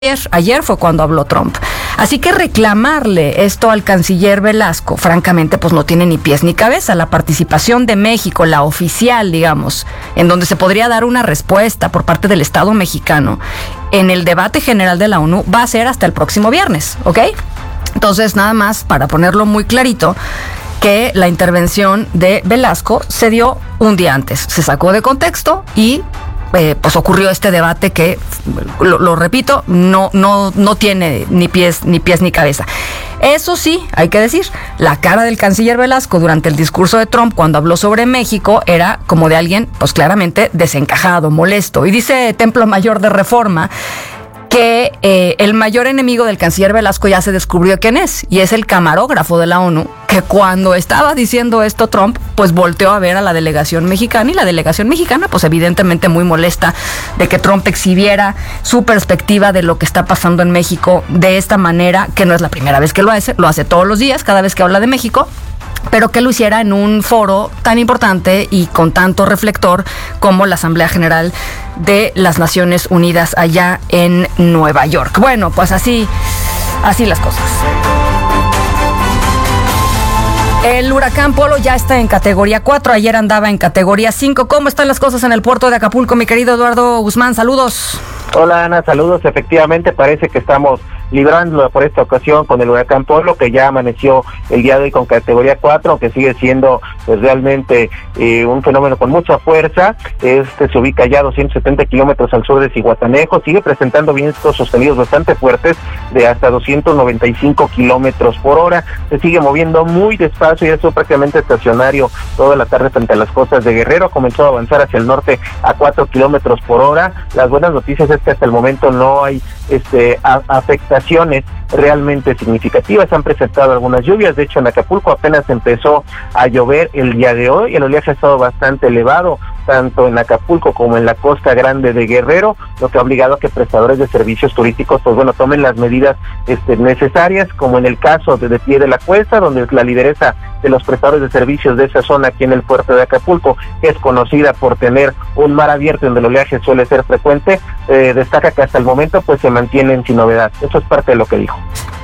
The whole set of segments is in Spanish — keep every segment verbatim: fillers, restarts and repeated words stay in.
Ayer, ayer fue cuando habló Trump. Así que reclamarle esto al canciller Velasco, francamente, pues no tiene ni pies ni cabeza. La participación de México, la oficial, digamos, en donde se podría dar una respuesta por parte del Estado mexicano en el debate general de la ONU, va a ser hasta el próximo viernes, ¿ok? Entonces, nada más para ponerlo muy clarito, que la intervención de Velasco se dio un día antes. Se sacó de contexto y Eh, pues ocurrió este debate que, lo, lo repito, no, no, no tiene ni pies, ni pies ni cabeza. Eso sí, hay que decir, la cara del canciller Velasco durante el discurso de Trump cuando habló sobre México era como de alguien, pues claramente desencajado, molesto. Y dice Templo Mayor de Reforma que eh, el mayor enemigo del canciller Velasco ya se descubrió quién es, y es el camarógrafo de la ONU, que cuando estaba diciendo esto Trump, pues volteó a ver a la delegación mexicana, y la delegación mexicana, pues evidentemente muy molesta de que Trump exhibiera su perspectiva de lo que está pasando en México de esta manera, que no es la primera vez que lo hace, lo hace todos los días, cada vez que habla de México, pero que lo hiciera en un foro tan importante y con tanto reflector como la Asamblea General de las Naciones Unidas allá en Nueva York. Bueno, pues así, así las cosas. El huracán Polo ya está en categoría cuatro, ayer andaba en categoría cinco. ¿Cómo están las cosas en el puerto de Acapulco, mi querido Eduardo Guzmán? Saludos. Hola, Ana, saludos. Efectivamente, parece que estamos librando por esta ocasión con el huracán Polo, que ya amaneció el día de hoy con categoría cuatro, que sigue siendo pues realmente eh, un fenómeno con mucha fuerza. Este se ubica ya a doscientos setenta kilómetros al sur de Zihuatanejo, sigue presentando vientos sostenidos bastante fuertes de hasta doscientos noventa y cinco kilómetros por hora, se sigue moviendo muy despacio y eso prácticamente estacionario toda la tarde frente a las costas de Guerrero. Comenzó a avanzar hacia el norte a cuatro kilómetros por hora. Las buenas noticias es que hasta el momento no hay este a, afectaciones realmente significativas. Se han presentado algunas lluvias, de hecho en Acapulco apenas empezó a llover el día de hoy, el oleaje ha estado bastante elevado, tanto en Acapulco como en la Costa Grande de Guerrero, lo que ha obligado a que prestadores de servicios turísticos, pues bueno, tomen las medidas este, necesarias, como en el caso de, de Pie de la Cuesta, donde la lideresa de los prestadores de servicios de esa zona aquí en el puerto de Acapulco, que es conocida por tener un mar abierto donde el oleaje suele ser frecuente, eh, destaca que hasta el momento pues se mantienen sin novedad. Eso es parte de lo que dijo.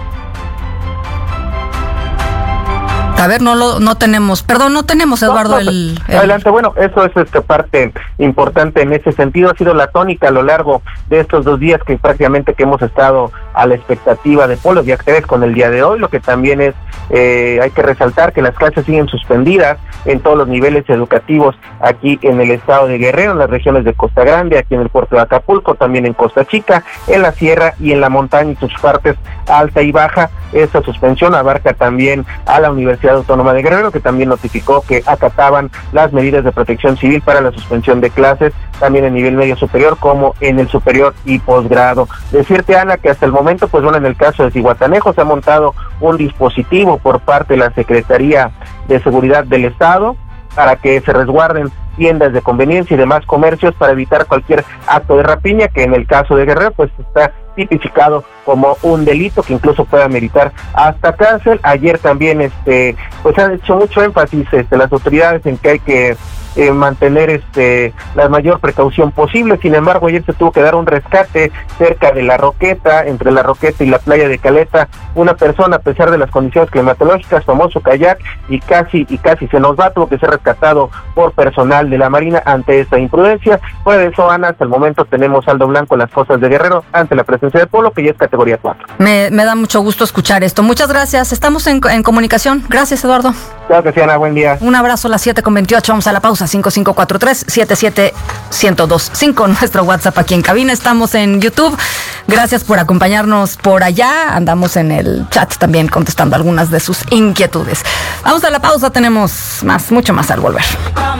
A ver, no lo no tenemos, perdón, no tenemos, Eduardo. No, no, el, el... Adelante, bueno, eso es esta parte importante en ese sentido. Ha sido la tónica a lo largo de estos dos días que prácticamente que hemos estado a la expectativa de Polo, ya que ves con el día de hoy, lo que también es, eh, hay que resaltar que las clases siguen suspendidas en todos los niveles educativos aquí en el estado de Guerrero, en las regiones de Costa Grande, aquí en el puerto de Acapulco, también en Costa Chica, en la sierra y en la montaña y sus partes alta y baja. Esta suspensión abarca también a la Universidad Autónoma de Guerrero, que también notificó que acataban las medidas de protección civil para la suspensión de clases, también en nivel medio superior como en el superior y posgrado. Decirte, Ana, que hasta el momento, pues bueno, en el caso de Zihuatanejo se ha montado un dispositivo por parte de la Secretaría de Seguridad del Estado para que se resguarden tiendas de conveniencia y demás comercios para evitar cualquier acto de rapiña, que en el caso de Guerrero pues está tipificado como un delito que incluso puede ameritar hasta cárcel. Ayer también este pues han hecho mucho énfasis este las autoridades en que hay que eh, mantener este la mayor precaución posible. Sin embargo, ayer se tuvo que dar un rescate cerca de La Roqueta, entre La Roqueta y la playa de Caleta. Una persona, a pesar de las condiciones climatológicas, tomó su kayak y casi y casi se nos va, tuvo que ser rescatado por personal de la Marina ante esta imprudencia. Por eso, Ana, hasta el momento tenemos saldo blanco en las costas de Guerrero ante la presencia de Polo, que ya es categoría cuatro. Me, me da mucho gusto escuchar esto. Muchas gracias. Estamos en, en comunicación. Gracias, Eduardo. Claro que sí, Ana. Buen día. Un abrazo a las siete con veintiocho. Vamos a la pausa. cinco cinco cuatro tres, siete siete, uno cero dos cinco. Nuestro WhatsApp aquí en cabina. Estamos en YouTube. Gracias por acompañarnos por allá. Andamos en el chat también contestando algunas de sus inquietudes. Vamos a la pausa. Tenemos más, mucho más al volver.